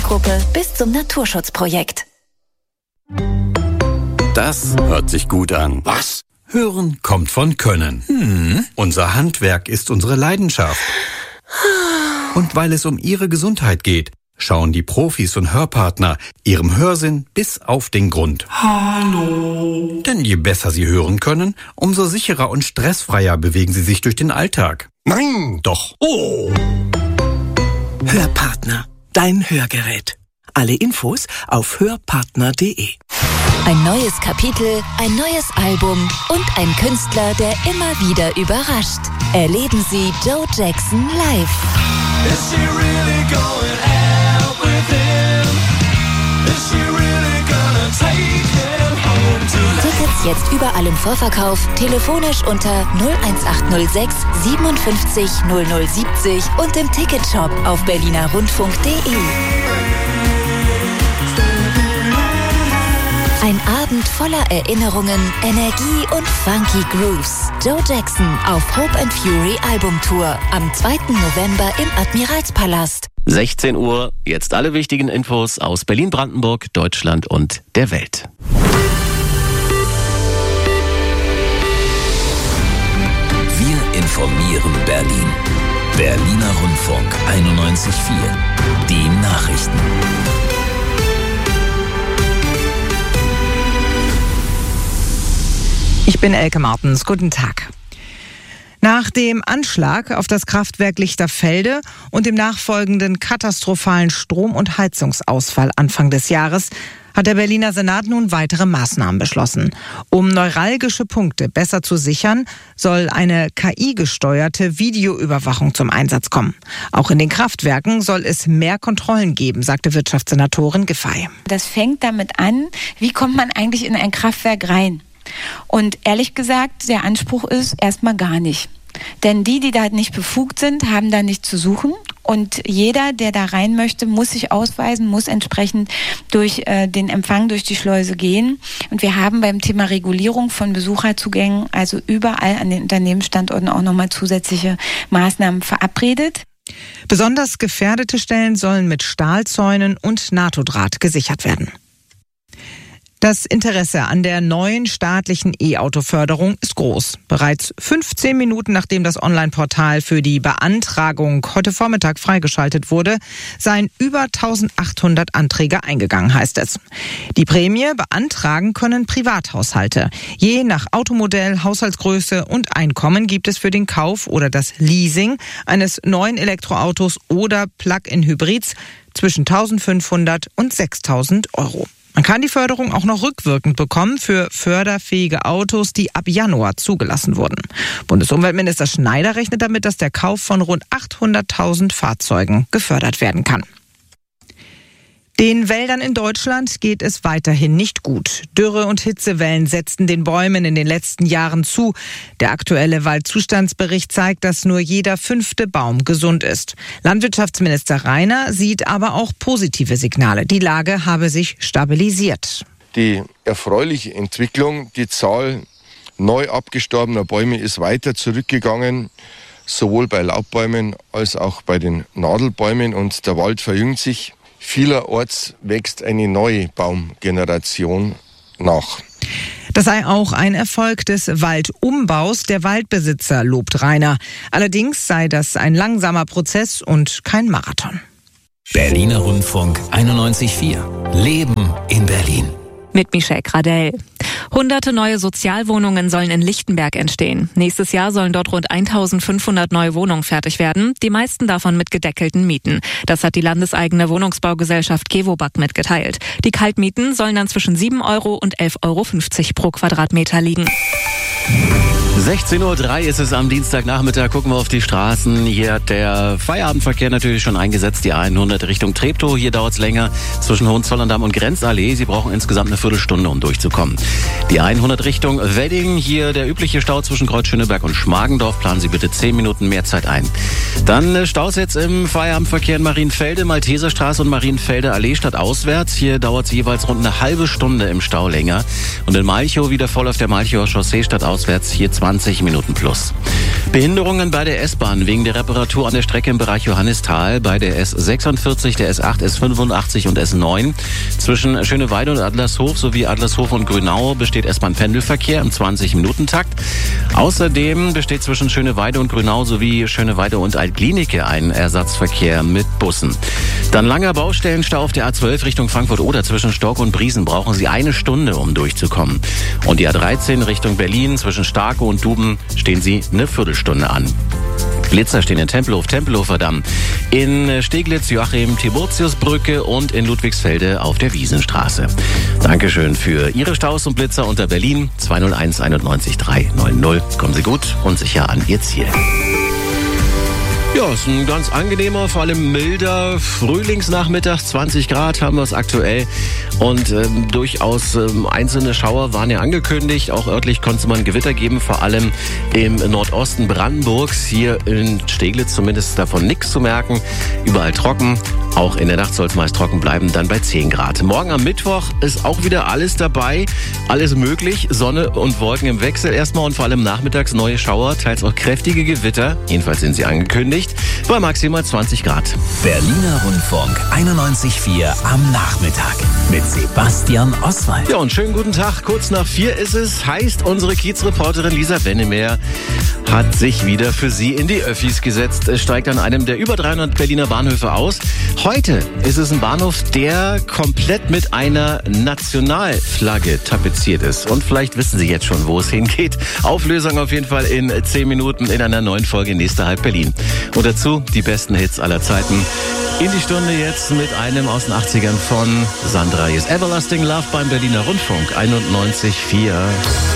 Sozialgruppe bis zum Naturschutzprojekt. Das hört sich gut an. Was? Hören kommt von Können. Unser Handwerk ist unsere Leidenschaft. Und weil es um Ihre Gesundheit geht, schauen die Profis und Hörpartner Ihrem Hörsinn bis auf den Grund. Hallo. Denn je besser Sie hören können, umso sicherer und stressfreier bewegen Sie sich durch den Alltag. Nein. Doch. Oh. Hörpartner, dein Hörgerät. Alle Infos auf hörpartner.de. Ein neues Kapitel, ein neues Album und ein Künstler, der immer wieder überrascht. Erleben Sie Joe Jackson live. Is she really going out with him? Is she really gonna take him home tonight? Tickets jetzt überall im Vorverkauf, telefonisch unter 01806 57 0070 und im Ticketshop auf berlinerrundfunk.de. Ein Abend voller Erinnerungen, Energie und funky Grooves. Joe Jackson auf Hope & Fury Albumtour am 2. November im Admiralspalast. 16 Uhr, jetzt alle wichtigen Infos aus Berlin, Brandenburg, Deutschland und der Welt. Wir informieren Berlin. Berliner Rundfunk 91.4. Die Nachrichten. Ich bin Elke Martens. Guten Tag. Nach dem Anschlag auf das Kraftwerk Lichterfelde und dem nachfolgenden katastrophalen Strom- und Heizungsausfall Anfang des Jahres hat der Berliner Senat nun weitere Maßnahmen beschlossen. Um neuralgische Punkte besser zu sichern, soll eine KI-gesteuerte Videoüberwachung zum Einsatz kommen. Auch in den Kraftwerken soll es mehr Kontrollen geben, sagte Wirtschaftssenatorin Giffey. Das fängt damit an, wie kommt man eigentlich in ein Kraftwerk rein? Und ehrlich gesagt, der Anspruch ist erstmal gar nicht. Denn die da nicht befugt sind, haben da nichts zu suchen. Und jeder, der da rein möchte, muss sich ausweisen, muss entsprechend durch den Empfang durch die Schleuse gehen. Und wir haben beim Thema Regulierung von Besucherzugängen also überall an den Unternehmensstandorten auch nochmal zusätzliche Maßnahmen verabredet. Besonders gefährdete Stellen sollen mit Stahlzäunen und NATO-Draht gesichert werden. Das Interesse an der neuen staatlichen E-Auto-Förderung ist groß. Bereits 15 Minuten nachdem das Online-Portal für die Beantragung heute Vormittag freigeschaltet wurde, seien über 1800 Anträge eingegangen, heißt es. Die Prämie beantragen können Privathaushalte. Je nach Automodell, Haushaltsgröße und Einkommen gibt es für den Kauf oder das Leasing eines neuen Elektroautos oder Plug-in-Hybrids zwischen 1.500 und 6.000 Euro. Man kann die Förderung auch noch rückwirkend bekommen für förderfähige Autos, die ab Januar zugelassen wurden. Bundesumweltminister Schneider rechnet damit, dass der Kauf von rund 800.000 Fahrzeugen gefördert werden kann. Den Wäldern in Deutschland geht es weiterhin nicht gut. Dürre- und Hitzewellen setzten den Bäumen in den letzten Jahren zu. Der aktuelle Waldzustandsbericht zeigt, dass nur jeder 5. Baum gesund ist. Landwirtschaftsminister Reiner sieht aber auch positive Signale. Die Lage habe sich stabilisiert. Die erfreuliche Entwicklung, die Zahl neu abgestorbener Bäume ist weiter zurückgegangen, sowohl bei Laubbäumen als auch bei den Nadelbäumen, und der Wald verjüngt sich. Vielerorts wächst eine neue Baumgeneration nach. Das sei auch ein Erfolg des Waldumbaus der Waldbesitzer, lobt Reiner. Allerdings sei das ein langsamer Prozess und kein Marathon. Berliner Rundfunk 91.4. Leben in Berlin. Mit Michelle Gradell. Hunderte neue Sozialwohnungen sollen in Lichtenberg entstehen. Nächstes Jahr sollen dort rund 1.500 neue Wohnungen fertig werden, die meisten davon mit gedeckelten Mieten. Das hat die landeseigene Wohnungsbaugesellschaft Gewobag mitgeteilt. Die Kaltmieten sollen dann zwischen 7 Euro und 11,50 Euro pro Quadratmeter liegen. 16.03 Uhr ist es am Dienstagnachmittag. Gucken wir auf die Straßen. Hier hat der Feierabendverkehr natürlich schon eingesetzt. Die A100 Richtung Treptow. Hier dauert es länger zwischen Hohenzollern-Damm und Grenzallee. Sie brauchen insgesamt eine Viertelstunde, um durchzukommen. Die A100 Richtung Wedding. Hier der übliche Stau zwischen Kreuz Schöneberg und Schmargendorf. Planen Sie bitte 10 Minuten mehr Zeit ein. Dann Staus jetzt im Feierabendverkehr in Marienfelde, Malteserstraße und Marienfelde Allee stadtauswärts. Hier dauert es jeweils rund eine halbe Stunde im Stau länger. Und in Malchow wieder voll auf der Malchower Chaussee stadtauswärts auswärts hier 20 Minuten plus. Behinderungen bei der S-Bahn wegen der Reparatur an der Strecke im Bereich Johannisthal bei der S46, der S8, S85 und S9. Zwischen Schöneweide und Adlershof sowie Adlershof und Grünau besteht S-Bahn-Pendelverkehr im 20-Minuten-Takt. Außerdem besteht zwischen Schöneweide und Grünau sowie Schöneweide und Altglienicke ein Ersatzverkehr mit Bussen. Dann langer Baustellenstau auf der A12 Richtung Frankfurt-Oder zwischen Stork und Briesen brauchen Sie 1 Stunde, um durchzukommen. Und die A13 Richtung Berlin zwischen Starke und Duben stehen Sie eine Viertelstunde an. Blitzer stehen in Tempelhofer Damm, in Steglitz, Joachim-Tiburtius-Brücke und in Ludwigsfelde auf der Wiesenstraße. Dankeschön für Ihre Staus und Blitzer unter Berlin 201 91 390. Kommen Sie gut und sicher an Ihr Ziel. Ja, ist ein ganz angenehmer, vor allem milder Frühlingsnachmittag. 20 Grad haben wir es aktuell. Und durchaus einzelne Schauer waren ja angekündigt. Auch örtlich konnte man Gewitter geben, vor allem im Nordosten Brandenburgs. Hier in Steglitz zumindest davon nichts zu merken. Überall trocken. Auch in der Nacht soll es meist trocken bleiben, dann bei 10 Grad. Morgen am Mittwoch ist auch wieder alles dabei. Alles möglich. Sonne und Wolken im Wechsel erstmal und vor allem nachmittags neue Schauer, teils auch kräftige Gewitter. Jedenfalls sind sie angekündigt. Bei maximal 20 Grad. Berliner Rundfunk 91.4 am Nachmittag mit Sebastian Oswald. Ja, und schönen guten Tag. Kurz nach 4 ist es. Heißt, unsere Kiezreporterin Lisa Wennemer hat sich wieder für Sie in die Öffis gesetzt. Es steigt an einem der über 300 Berliner Bahnhöfe aus. Heute ist es ein Bahnhof, der komplett mit einer Nationalflagge tapeziert ist. Und vielleicht wissen Sie jetzt schon, wo es hingeht. Auflösung auf jeden Fall in 10 Minuten in einer neuen Folge Nächster Halb Berlin. Und dazu die besten Hits aller Zeiten. In die Stunde jetzt mit einem aus den 80ern von Sandra. Hier ist Everlasting Love beim Berliner Rundfunk 91.4.